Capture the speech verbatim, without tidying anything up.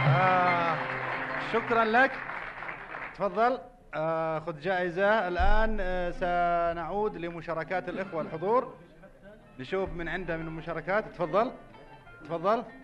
آه شكرا لك. تفضل آه خذ جائزة. الآن آه سنعود لمشاركات الإخوة الحضور، نشوف من عنده من المشاركات. تفضل تفضل.